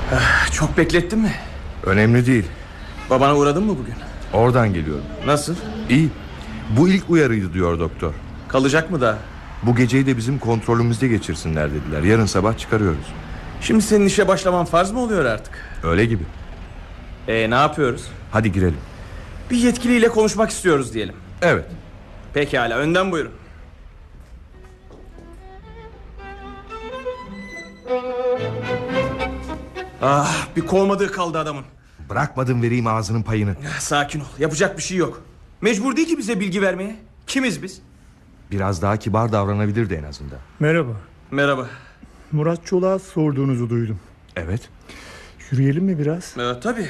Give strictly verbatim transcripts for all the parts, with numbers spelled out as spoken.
Ah, çok beklettin mi? Önemli değil. Babana uğradın mı bugün? Oradan geliyorum. Nasıl? İyi. Bu ilk uyarıydı diyor doktor. Kalacak mı daha? Bu geceyi de bizim kontrolümüzde geçirsinler dediler. Yarın sabah çıkarıyoruz. Şimdi senin işe başlaman farz mı oluyor artık? Öyle gibi. Ee, ne yapıyoruz? Hadi girelim. Bir yetkiliyle konuşmak istiyoruz diyelim. Evet. Pekala, önden buyurun. Ah, bir kovmadığı kaldı adamın. Bırakmadım vereyim ağzının payını. Sakin ol, yapacak bir şey yok. Mecbur değil ki bize bilgi vermeye. Kimiz biz? Biraz daha kibar davranabilirdi en azından. Merhaba. Merhaba. Murat Çolak'a sorduğunuzu duydum. Evet. Yürüyelim mi biraz? Ee, tabii.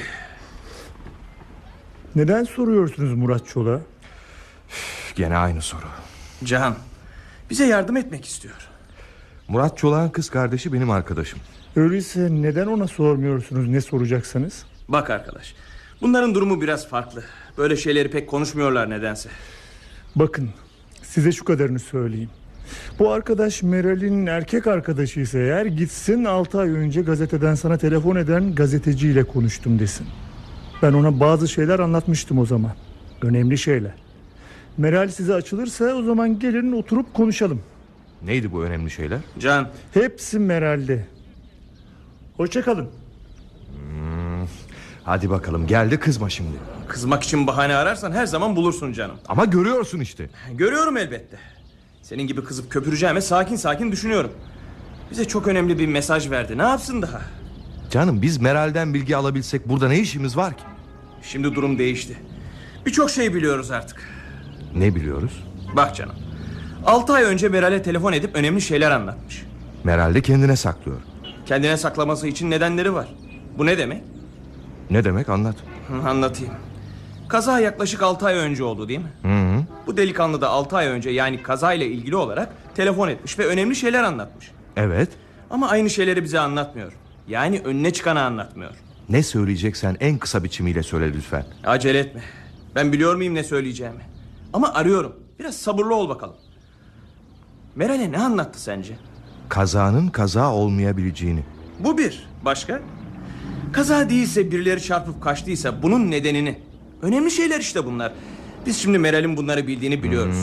Neden soruyorsunuz Murat Çolak'a? Gene aynı soru. Cihan bize yardım etmek istiyor. Murat Çolak'ın kız kardeşi benim arkadaşım. Öyleyse neden ona sormuyorsunuz ne soracaksanız? Bak arkadaş, bunların durumu biraz farklı. Böyle şeyleri pek konuşmuyorlar nedense. Bakın, size şu kadarını söyleyeyim. Bu arkadaş Meral'in erkek arkadaşıysa eğer, gitsin altı ay önce gazeteden sana telefon eden gazeteciyle konuştum desin. Ben ona bazı şeyler anlatmıştım o zaman. Önemli şeyler. Meral size açılırsa o zaman gelin oturup konuşalım. Neydi bu önemli şeyler? Can. Hepsi Meral'de. Hoşça kalın. Hmm, hadi bakalım, geldi, kızma şimdi. Kızmak için bahane ararsan her zaman bulursun canım. Ama görüyorsun işte. Görüyorum elbette. Senin gibi kızıp köpüreceğime sakin sakin düşünüyorum. Bize çok önemli bir mesaj verdi. Ne yapsın daha? Canım, biz Meral'den bilgi alabilsek burada ne işimiz var ki? Şimdi durum değişti. Birçok şey biliyoruz artık. Ne biliyoruz? Bak canım, altı ay önce Meral'e telefon edip önemli şeyler anlatmış. Meral de kendine saklıyor. Kendine saklaması için nedenleri var. Bu ne demek? Ne demek, anlat. Hı, anlatayım. Kaza yaklaşık altı ay önce oldu değil mi? Hı hı. Bu delikanlı da altı ay önce, yani kazayla ilgili olarak telefon etmiş ve önemli şeyler anlatmış. Evet. Ama aynı şeyleri bize anlatmıyor. Yani önüne çıkanı anlatmıyor. Ne söyleyeceksen en kısa biçimiyle söyle lütfen. Acele etme. Ben biliyor muyum ne söyleyeceğimi? Ama arıyorum. Biraz sabırlı ol bakalım. Meral'e ne anlattı sence? Kazanın kaza olmayabileceğini. Bu bir. Başka? Kaza değilse, birileri çarpıp kaçtıysa bunun nedenini. Önemli şeyler işte bunlar. Biz şimdi Meral'in bunları bildiğini biliyoruz.